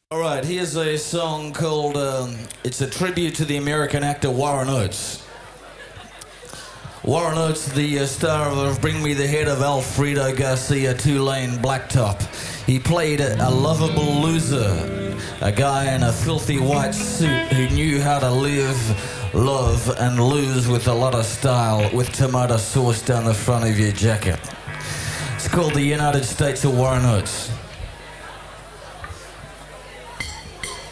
All right, here's a song called, it's a tribute to the American actor Warren Oates. Warren Oates, the star of Bring Me the Head of Alfredo Garcia, Two-Lane Blacktop. He played a lovable loser, a guy in a filthy white suit who knew how to live, love, and lose with a lot of style, with tomato sauce down the front of your jacket. It's called The United States of Warren Oates.